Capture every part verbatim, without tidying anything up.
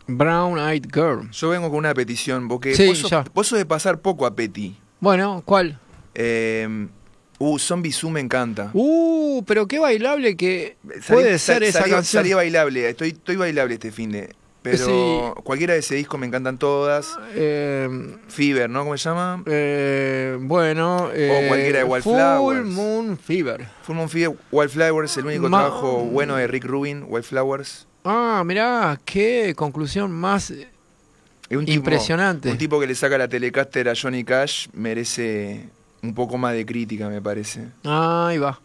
Brown Eyed Girl. Yo vengo con una petición, porque Sí, vos, sos, ya. vos sos de pasar poco a Petty. Bueno, ¿cuál? Eh, uh, Zombie Zoo me encanta. Uh, pero qué bailable que Salí- puede sal- ser esa salí- canción. Salí bailable, estoy, estoy bailable este fin de. Pero Sí. cualquiera de ese disco me encantan todas. Eh, Fever, ¿no? ¿Cómo se llama? eh, bueno, eh, cualquiera de Full Wildflowers. Moon Fever. Full Moon Fever, Wildflowers, el único Ma- trabajo bueno de Rick Rubin, Wildflowers. Ah, mirá, qué conclusión más Es un tipo- impresionante. Un tipo que le saca la Telecaster a Johnny Cash merece un poco más de crítica, me parece. Ahí va.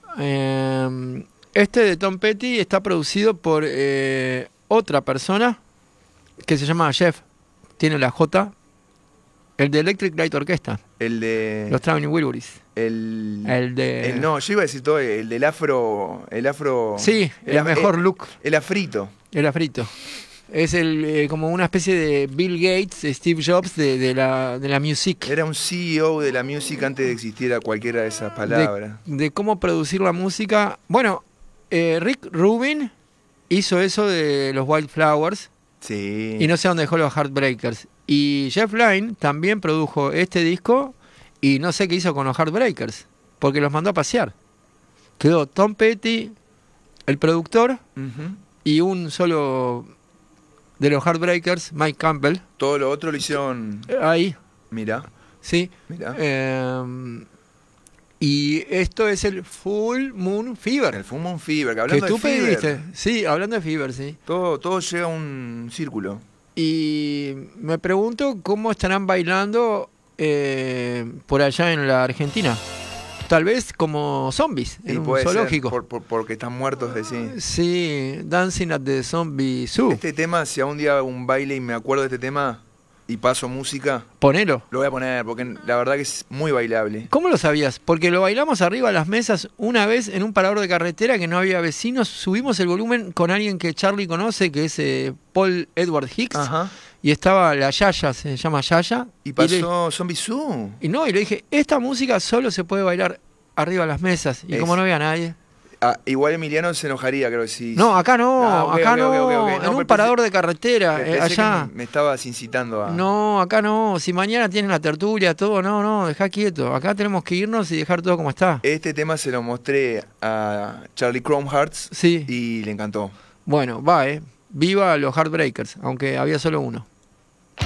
Eh, este de Tom Petty está producido por eh, otra persona que se llama Jeff. Tiene la J. El de Electric Light Orchestra. El de... Los Traveling Wilburys. El, El de... el- no, yo iba a decir todo, el del afro... El afro... Sí, el, af- mejor el- look. El afrito. El afrito. Es el eh, como una especie de Bill Gates, de Steve Jobs de, de la, de la music. Era un C E O de la música antes de que existiera cualquiera de esas palabras. De, de cómo producir la música. Bueno, eh, Rick Rubin hizo eso de los Wildflowers Sí. y no sé dónde dejó los Heartbreakers. Y Jeff Lynne también produjo este disco y no sé qué hizo con los Heartbreakers, porque los mandó a pasear. Quedó Tom Petty, el productor, Ujú. y un solo de los Heartbreakers, Mike Campbell, Todo lo otro lo hicieron... ahí, Mira, sí. mira. Eh, y esto es el Full Moon Fever. El Full Moon Fever, que Que hablando tú de Fever, pediste. Sí, hablando de Fever, sí. todo, todo llega a un círculo. Y me pregunto cómo estarán bailando eh, por allá en la Argentina. Tal vez como zombies, en Y un puede ser zoológico. por- por- porque están muertos de sí. Sí, Dancing at the Zombie Zoo. Este tema, si algún día hago un baile y me acuerdo de este tema y paso música, Ponelo. lo voy a poner porque la verdad que es muy bailable. ¿Cómo lo sabías? Porque lo bailamos arriba de las mesas una vez en un parador de carretera que no había vecinos. Subimos el volumen con alguien que Charlie conoce, que es eh, Paul Edward Hicks. Ajá. Y estaba la Yaya, se llama Yaya. Y le- pasó Zombie Zoo. Y no, y le dije, esta música solo se puede bailar arriba de las mesas. Y Es- como no había nadie. Ah, igual Emiliano se enojaría, creo que sí. No, acá no, Ah, ok, acá ok, no, ok, ok, ok. No, en pero un pensé- parador de carretera, Pe- eh, pensé que allá. me, me estabas incitando a... No, acá no, si mañana tienen la tertulia, todo, no, no, dejá quieto. Acá tenemos que irnos y dejar todo como está. Este tema se lo mostré a Charlie Chrome Hearts Sí, y le encantó. bueno, va, eh. Viva los Heartbreakers, aunque había solo uno.